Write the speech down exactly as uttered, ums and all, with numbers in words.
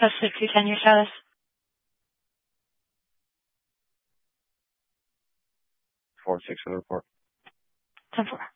Specific two ten, your status? four six for the report. ten four.